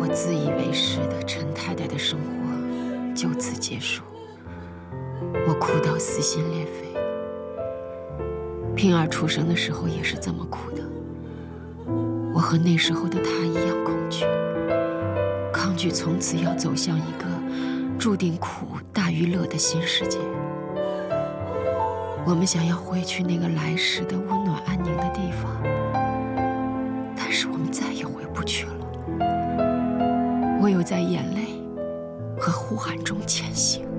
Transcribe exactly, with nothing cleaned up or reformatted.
自以为是的陈太太的生活就此结束，我哭到撕心裂肺。平儿出生的时候也是这么哭的，我和那时候的她一样恐惧，抗拒从此要走向一个注定苦大于乐的新世界。我们想要回去那个来时的温暖安宁的地方，但是我们再也回不去了。唯有在眼泪和呼喊中前行。